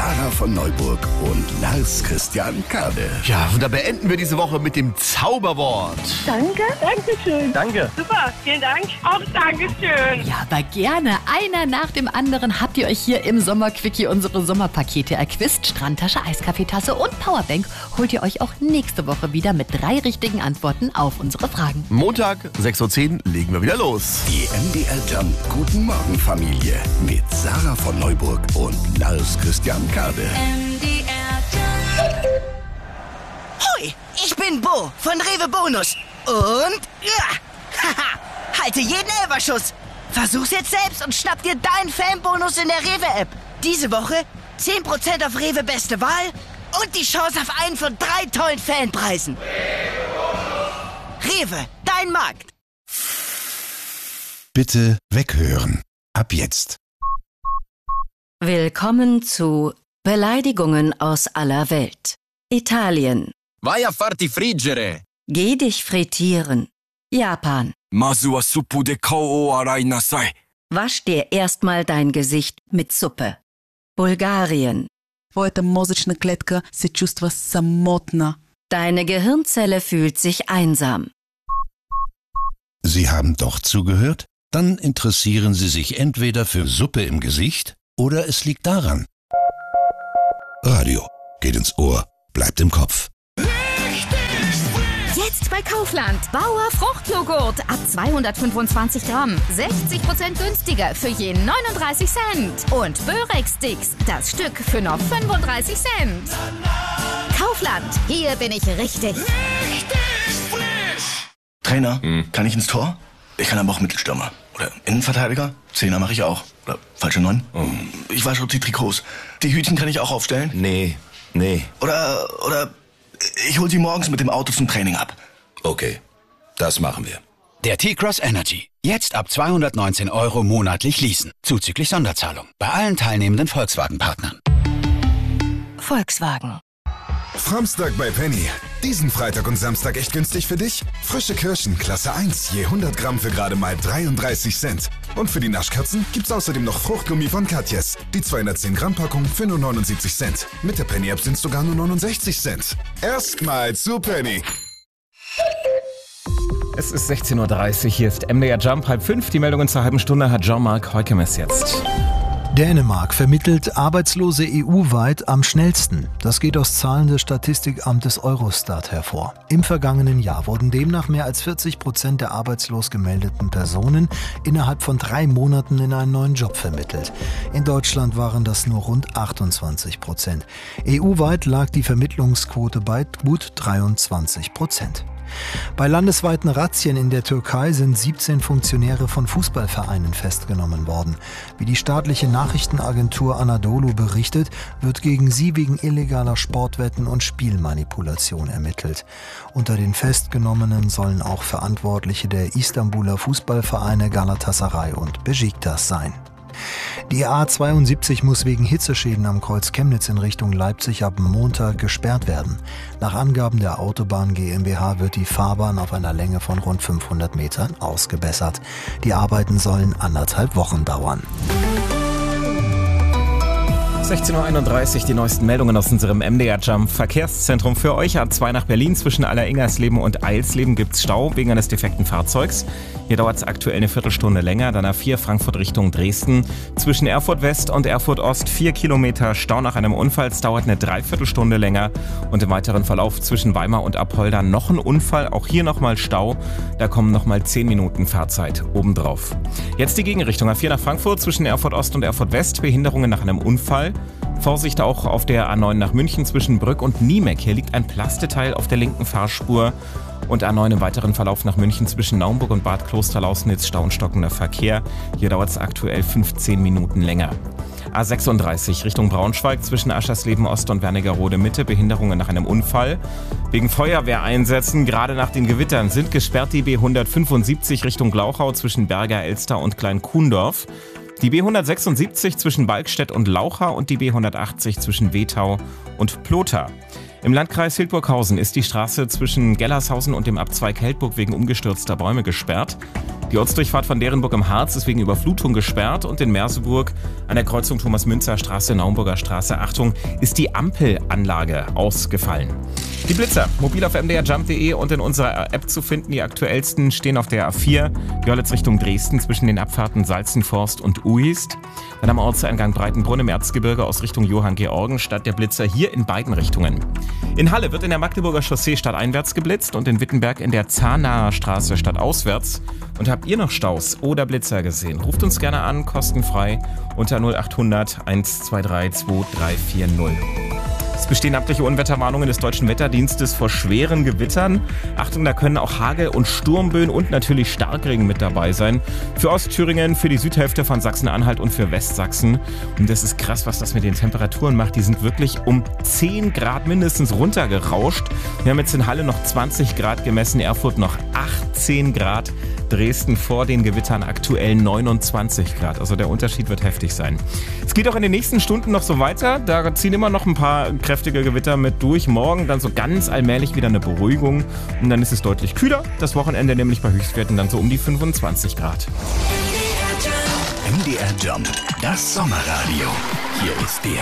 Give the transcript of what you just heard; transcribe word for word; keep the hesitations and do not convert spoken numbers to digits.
Sarah von Neuburg und Lars Christian Kade. Ja, und da beenden wir diese Woche mit dem Zauberwort. Danke. Dankeschön. Danke. Super, vielen Dank. Auch Dankeschön. Ja, aber gerne. Einer nach dem anderen habt ihr euch hier im Sommerquickie unsere Sommerpakete erquist. Strandtasche, Eiskaffeetasse und Powerbank holt ihr euch auch nächste Woche wieder mit drei richtigen Antworten auf unsere Fragen. Montag, sechs Uhr zehn, legen wir wieder los. Die M D R Jump Guten Morgen Familie mit Sarah von Neuburg und Lars Christian Kade. M D R Jump. Hoi, ich bin Bo von Rewe Bonus. Und ja, haha, halte jeden Elferschuss. Versuch's jetzt selbst und schnapp dir deinen Fanbonus in der Rewe-App. Diese Woche zehn Prozent auf Rewe Beste Wahl und die Chance auf einen von drei tollen Fanpreisen. Rewe, dein Markt. Bitte weghören. Ab jetzt. Willkommen zu Beleidigungen aus aller Welt. Italien. Vai a farti friggere. Geh dich frittieren. Japan. Masu wa suppu de kao o arai nasai. Wasch dir erstmal dein Gesicht mit Suppe. Bulgarien. Твоята мозъчна клетка се чувства самотна. Deine Gehirnzelle fühlt sich einsam. Sie haben doch zugehört? Dann interessieren Sie sich entweder für Suppe im Gesicht oder es liegt daran. Radio geht ins Ohr, bleibt im Kopf. Jetzt bei Kaufland. Bauer Fruchtjoghurt ab zweihundertfünfundzwanzig Gramm. sechzig Prozent günstiger für je neununddreißig Cent. Und Börex-Sticks, das Stück für nur fünfunddreißig Cent. Kaufland, hier bin ich richtig. Richtig frisch. Trainer, hm. kann ich ins Tor? Ich kann aber auch Mittelstürmer. Oder Innenverteidiger. Zehner mache ich auch. Oder falsche Neun. Oh. Ich wasche auch die Trikots. Die Hütchen kann ich auch aufstellen. Nee, nee. Oder, oder ich hol sie morgens mit dem Auto zum Training ab. Okay, das machen wir. Der T-Cross Energy. Jetzt ab zweihundertneunzehn Euro monatlich leasen. Zuzüglich Sonderzahlung. Bei allen teilnehmenden Volkswagen-Partnern. Volkswagen. Samstag bei Penny. Diesen Freitag und Samstag echt günstig für dich? Frische Kirschen, Klasse eins, je hundert Gramm für gerade mal dreiunddreißig Cent. Und für die Naschkatzen gibt's außerdem noch Fruchtgummi von Katjes. Die zweihundertzehn Gramm Packung für nur neunundsiebzig Cent. Mit der Penny-App sind's sogar nur neunundsechzig Cent. Erstmal zu Penny. Es ist sechzehn Uhr dreißig, hier ist M D R Jump, halb fünf. Die Meldungen zur halben Stunde hat Jean-Marc Heukemes jetzt. Dänemark vermittelt Arbeitslose E U-weit am schnellsten. Das geht aus Zahlen des Statistikamtes Eurostat hervor. Im vergangenen Jahr wurden demnach mehr als vierzig Prozent der arbeitslos gemeldeten Personen innerhalb von drei Monaten in einen neuen Job vermittelt. In Deutschland waren das nur rund achtundzwanzig Prozent. E U-weit lag die Vermittlungsquote bei gut dreiundzwanzig Prozent. Bei landesweiten Razzien in der Türkei sind siebzehn Funktionäre von Fußballvereinen festgenommen worden. Wie die staatliche Nachrichtenagentur Anadolu berichtet, wird gegen sie wegen illegaler Sportwetten und Spielmanipulation ermittelt. Unter den Festgenommenen sollen auch Verantwortliche der Istanbuler Fußballvereine Galatasaray und Beşiktaş sein. Die A zweiundsiebzig muss wegen Hitzeschäden am Kreuz Chemnitz in Richtung Leipzig ab Montag gesperrt werden. Nach Angaben der Autobahn GmbH wird die Fahrbahn auf einer Länge von rund fünfhundert Metern ausgebessert. Die Arbeiten sollen anderthalb Wochen dauern. sechzehn Uhr einunddreißig, die neuesten Meldungen aus unserem M D R Jump Verkehrszentrum für euch. A zwei nach Berlin zwischen Alleringers-Leben und Eilsleben gibt's Stau wegen eines defekten Fahrzeugs. Hier dauert es aktuell eine Viertelstunde länger. Dann A vier Frankfurt Richtung Dresden. Zwischen Erfurt West und Erfurt Ost vier Kilometer Stau nach einem Unfall. Es dauert eine Dreiviertelstunde länger. Und im weiteren Verlauf zwischen Weimar und Apolda noch ein Unfall. Auch hier nochmal Stau. Da kommen nochmal zehn Minuten Fahrzeit obendrauf. Jetzt die Gegenrichtung. A vier nach Frankfurt zwischen Erfurt Ost und Erfurt West. Behinderungen nach einem Unfall. Vorsicht auch auf der A neun nach München zwischen Brück und Niemeck. Hier liegt ein Plasteteil auf der linken Fahrspur. Und A neun im weiteren Verlauf nach München zwischen Naumburg und Bad Klosterlausnitz Stau und stockender Verkehr. Hier dauert es aktuell fünfzehn Minuten länger. A sechsunddreißig Richtung Braunschweig zwischen Aschersleben Ost und Wernigerode Mitte. Behinderungen nach einem Unfall. Wegen Feuerwehreinsätzen, gerade nach den Gewittern, sind gesperrt die B hundertfünfundsiebzig Richtung Glauchau zwischen Berger Elster und Klein-Kuhndorf. Die B hundertsechsundsiebzig zwischen Balkstedt und Laucha und die B hundertachtzig zwischen Wetau und Plotha. Im Landkreis Hildburghausen ist die Straße zwischen Gellershausen und dem Abzweig Heldburg wegen umgestürzter Bäume gesperrt. Die Ortsdurchfahrt von Derenburg im Harz ist wegen Überflutung gesperrt und in Merseburg an der Kreuzung Thomas-Münzer-Straße, Naumburger Straße, Achtung, ist die Ampelanlage ausgefallen. Die Blitzer, mobil auf m d r jump punkt d e und in unserer App zu finden. Die aktuellsten stehen auf der A vier, Görlitz Richtung Dresden zwischen den Abfahrten Salzenforst und Uist. Dann am Ortseingang Breitenbrunn im Erzgebirge aus Richtung Johann-Georgenstadt der Blitzer hier in beiden Richtungen. In Halle wird in der Magdeburger Chaussee stadteinwärts geblitzt und in Wittenberg in der Zahnaer Straße stadtauswärts. Und habt ihr noch Staus oder Blitzer gesehen? Ruft uns gerne an, kostenfrei unter null acht hundert eins zwei drei zwei drei vier null. Es bestehen amtliche Unwetterwarnungen des Deutschen Wetterdienstes vor schweren Gewittern. Achtung, da können auch Hagel- und Sturmböen und natürlich Starkregen mit dabei sein. Für Ostthüringen, für die Südhälfte von Sachsen-Anhalt und für Westsachsen. Und das ist krass, was das mit den Temperaturen macht. Die sind wirklich um zehn Grad mindestens runtergerauscht. Wir haben jetzt in Halle noch zwanzig Grad gemessen, Erfurt noch achtzehn Grad. Dresden vor den Gewittern aktuell neunundzwanzig Grad. Also der Unterschied wird heftig sein. Es geht auch in den nächsten Stunden noch so weiter. Da ziehen immer noch ein paar kräftige Gewitter mit durch. Morgen dann so ganz allmählich wieder eine Beruhigung. Und dann ist es deutlich kühler. Das Wochenende nämlich bei Höchstwerten dann so um die fünfundzwanzig Grad. M D R Jump, das Sommerradio. Hier ist der